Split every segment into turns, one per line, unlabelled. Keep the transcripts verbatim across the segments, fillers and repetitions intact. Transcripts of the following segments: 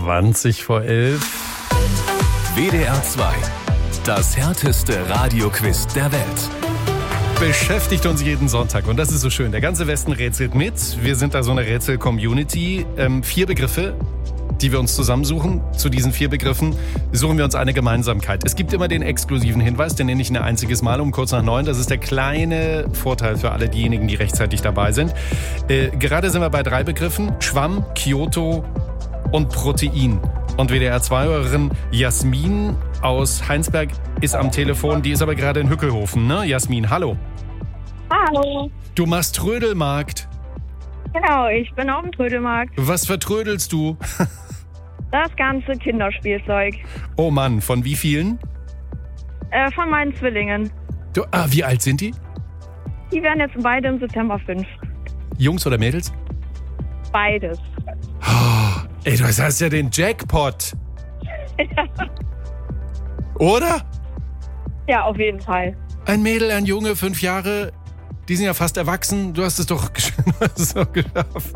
zwanzig vor elf.
W D R zwei. Das härteste Radioquiz der Welt.
Beschäftigt uns jeden Sonntag und das ist so schön. Der ganze Westen rätselt mit. Wir sind da so eine Rätsel-Community. Ähm, vier Begriffe, die wir uns zusammensuchen. Zu diesen vier Begriffen suchen wir uns eine Gemeinsamkeit. Es gibt immer den exklusiven Hinweis, den nenne ich ein einziges Mal um kurz nach neun. Das ist der kleine Vorteil für alle diejenigen, die rechtzeitig dabei sind. Äh, gerade sind wir bei drei Begriffen. Schwamm, Kyoto und Protein. Und W D R zwei-Hörerin Jasmin aus Heinsberg ist am Telefon. Die ist aber gerade in Hückelhofen, ne? Jasmin, hallo.
Hallo.
Du machst Trödelmarkt.
Genau, ich bin auf dem Trödelmarkt.
Was vertrödelst du?
Das ganze Kinderspielzeug.
Oh Mann, von wie vielen?
Äh, von meinen Zwillingen.
Du, ah, wie alt sind die?
Die werden jetzt beide im September fünf.
Jungs oder Mädels?
Beides.
Oh, ey, du hast ja den Jackpot.
Ja.
Oder?
Ja, auf jeden Fall.
Ein Mädel, ein Junge, fünf Jahre, die sind ja fast erwachsen. Du hast es doch, du hast es doch geschafft.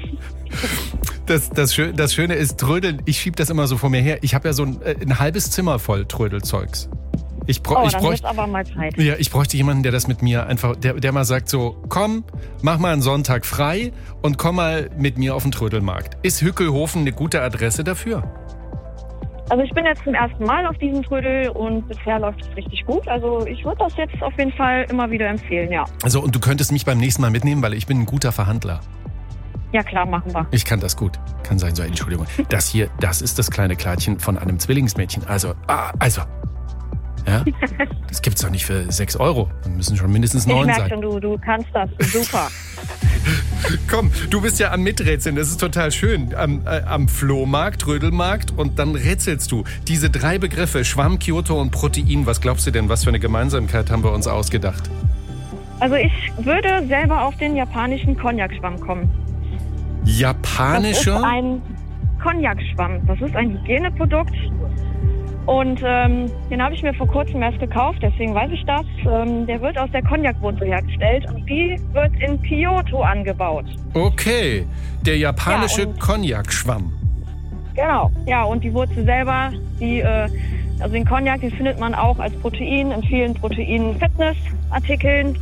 Das, das, Schö- das Schöne ist, Trödeln, ich schieb das immer so vor mir her. Ich habe ja so ein, ein halbes Zimmer voll Trödelzeugs. Ich, br-
Oh,
ich
dann
bräuchte,
wird's aber mal Zeit.
ja, ich bräuchte jemanden, der das mit mir einfach, der, der mal sagt so, komm, mach mal einen Sonntag frei und komm mal mit mir auf den Trödelmarkt. Ist Hückelhofen eine gute Adresse dafür?
Also ich bin jetzt zum ersten Mal auf diesem Trödel und bisher läuft es richtig gut. Also ich würde das jetzt auf jeden Fall immer wieder empfehlen, ja.
Also und du könntest mich beim nächsten Mal mitnehmen, weil ich bin ein guter Verhandler.
Ja klar, machen wir.
Ich kann das gut. Kann sein, so, Entschuldigung. Das hier, das ist das kleine Kleidchen von einem Zwillingsmädchen. Also, ah, also. Ja, das gibt's doch nicht für sechs Euro. Dann müssen schon mindestens
Ich
neun
merke
sein.
schon, du, du kannst das. Super.
Komm, du bist ja am Miträtseln. Das ist total schön. Am, äh, am Flohmarkt, Trödelmarkt und dann rätselst du. Diese drei Begriffe, Schwamm, Kyoto und Protein. Was glaubst du denn, was für eine Gemeinsamkeit haben wir uns ausgedacht?
Also ich würde selber auf den japanischen Cognac-Schwamm kommen. Das ist
Japanischer?
ein Cognac-Schwamm. Das ist ein Hygieneprodukt. Und ähm, den habe ich mir vor kurzem erst gekauft, deswegen weiß ich das. Ähm, der wird aus der Cognac-Wurzel hergestellt und die wird in Kyoto angebaut.
Okay, der japanische
Ja, und-
Cognac-Schwamm.
Genau. Ja, und die Wurzel selber, die, äh, also den Cognac, den findet man auch als Protein in vielen Protein-Fitness-Artikeln.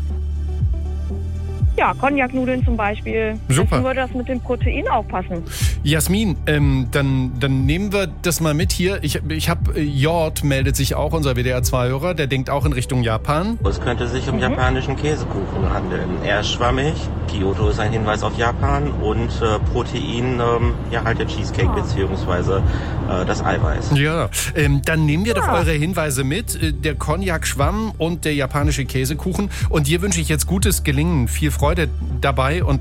Ja, Cognac-Nudeln zum Beispiel.
Super.
Deswegen würde das mit dem Protein auch passen.
Jasmin, ähm, dann, dann nehmen wir das mal mit hier. Ich, ich habe, Jord meldet sich auch, unser W D R zwei-Hörer, der denkt auch in Richtung Japan.
Es könnte sich um japanischen Käsekuchen handeln. Er ist schwammig, Kyoto ist ein Hinweis auf Japan und äh, Protein, ähm, ja halt der Cheesecake beziehungsweise äh, das Eiweiß.
Ja, ähm, dann nehmen wir doch
Ja.
eure Hinweise mit. Äh, Der Cognac-Schwamm und der japanische Käsekuchen. Und dir wünsche ich jetzt gutes Gelingen, viel Freude dabei und